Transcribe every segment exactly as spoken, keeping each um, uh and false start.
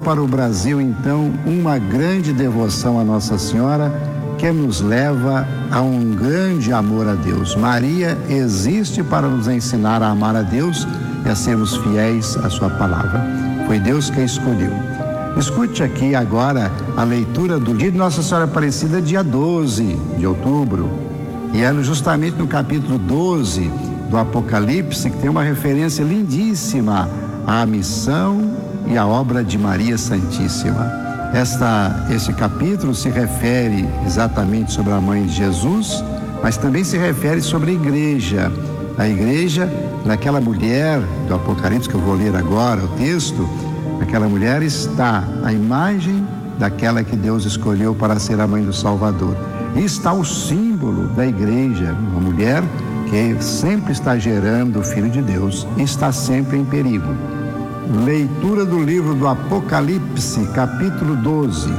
para o Brasil, então, uma grande devoção a Nossa Senhora, que nos leva a um grande amor a Deus. Maria existe para nos ensinar a amar a Deus e a sermos fiéis à sua palavra. Foi Deus que a escolheu. Escute aqui agora a leitura do dia de Nossa Senhora Aparecida, dia doze de outubro. E é justamente no capítulo doze do Apocalipse que tem uma referência lindíssima à missão e à obra de Maria Santíssima. Esta, este capítulo se refere exatamente sobre a mãe de Jesus, mas também se refere sobre a igreja. A igreja, naquela mulher do Apocalipse, que eu vou ler agora o texto, aquela mulher está a imagem daquela que Deus escolheu para ser a mãe do Salvador. E está o símbolo da igreja, uma mulher que sempre está gerando o Filho de Deus e está sempre em perigo. Leitura do livro do Apocalipse, capítulo doze.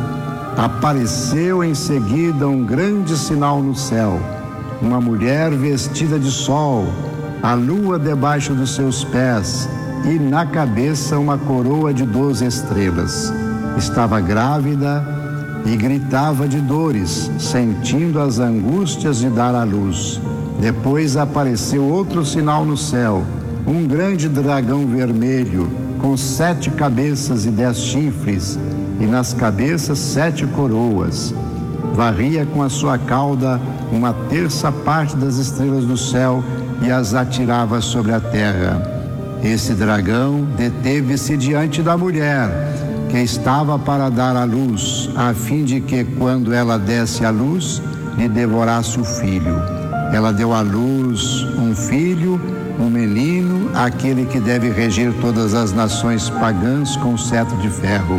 Apareceu em seguida um grande sinal no céu, uma mulher vestida de sol, a lua debaixo dos seus pés e na cabeça uma coroa de doze estrelas. Estava grávida e gritava de dores, sentindo as angústias de dar à luz. Depois apareceu outro sinal no céu, um grande dragão vermelho, com sete cabeças e dez chifres, e nas cabeças sete coroas. Varria com a sua cauda uma terça parte das estrelas do céu e as atirava sobre a terra. Esse dragão deteve-se diante da mulher, que estava para dar à luz, a fim de que, quando ela desse à luz, lhe devorasse o filho. Ela deu à luz um filho, um menino, aquele que deve reger todas as nações pagãs com cetro de ferro.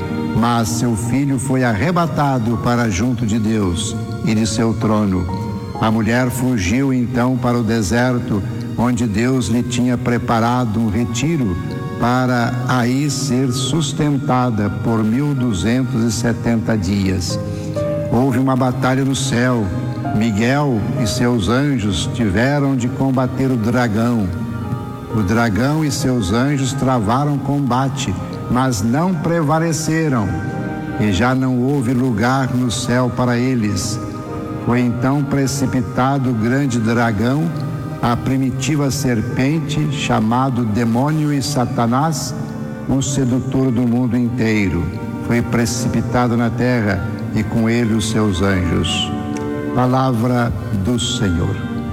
Mas seu filho foi arrebatado para junto de Deus e de seu trono. A mulher fugiu então para o deserto, onde Deus lhe tinha preparado um retiro para aí ser sustentada por mil duzentos e setenta dias. Houve uma batalha no céu. Miguel e seus anjos tiveram de combater o dragão. O dragão e seus anjos travaram combate, mas não prevaleceram, e já não houve lugar no céu para eles. Foi então precipitado o grande dragão, a primitiva serpente, chamado Demônio e Satanás, o sedutor do mundo inteiro. Foi precipitado na terra e com ele os seus anjos. Palavra do Senhor.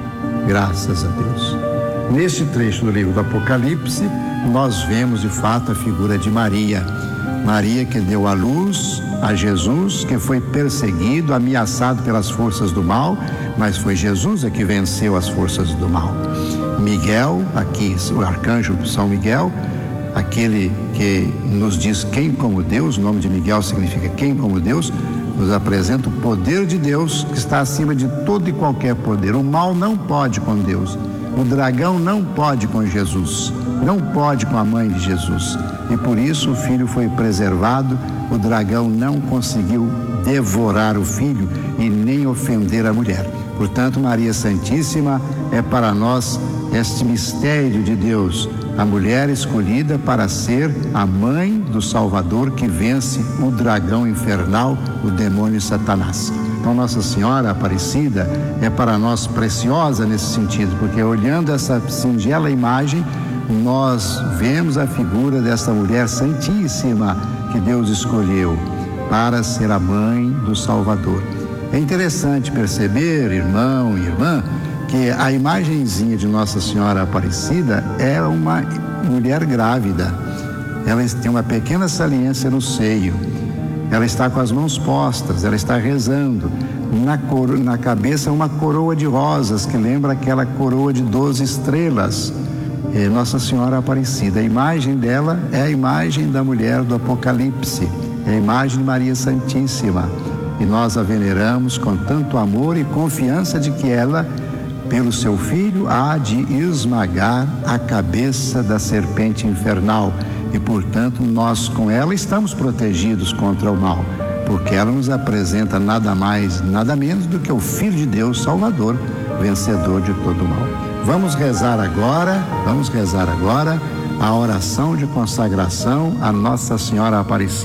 Graças a Deus. Neste trecho do livro do Apocalipse, nós vemos de fato a figura de Maria. Maria que deu à luz a Jesus, que foi perseguido, ameaçado pelas forças do mal, mas foi Jesus a que venceu as forças do mal. Miguel, aqui o arcanjo São Miguel, aquele que nos diz quem como Deus, o nome de Miguel significa quem como Deus, nos apresenta o poder de Deus que está acima de todo e qualquer poder. O mal não pode com Deus, o dragão não pode com Jesus, não pode com a mãe de Jesus, e por isso o filho foi preservado. O dragão não conseguiu devorar o filho e nem ofender a mulher. Portanto, Maria Santíssima é para nós este mistério de Deus, a mulher escolhida para ser a mãe do Salvador que vence o dragão infernal, o demônio Satanás. Então, Nossa Senhora Aparecida é para nós preciosa nesse sentido, porque olhando essa singela imagem, nós vemos a figura dessa mulher santíssima que Deus escolheu para ser a mãe do Salvador. É interessante perceber, irmão e irmã, que a imagenzinha de Nossa Senhora Aparecida é uma mulher grávida. Ela tem uma pequena saliência no seio. Ela está com as mãos postas, ela está rezando. Na, coro... na cabeça uma coroa de rosas, que lembra aquela coroa de doze estrelas. É Nossa Senhora Aparecida. A imagem dela é a imagem da mulher do Apocalipse. É a imagem de Maria Santíssima. E nós a veneramos com tanto amor e confiança de que ela, pelo seu filho, há de esmagar a cabeça da serpente infernal. E, portanto, nós com ela estamos protegidos contra o mal, porque ela nos apresenta nada mais, nada menos do que o Filho de Deus, Salvador, vencedor de todo o mal. Vamos rezar agora, vamos rezar agora a oração de consagração a Nossa Senhora Aparecida.